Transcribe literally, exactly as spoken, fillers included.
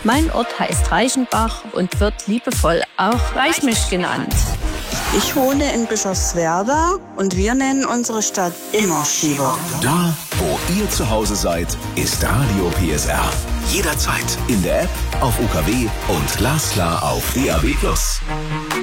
Mein Ort heißt Reichenbach und wird liebevoll auch Reichmisch genannt. Ich wohne in Bischofswerda und wir nennen unsere Stadt immer Schieber. Da, wo ihr zu Hause seid, ist Radio P S R. Jederzeit in der App, auf U K W und glasklar auf D A B plus.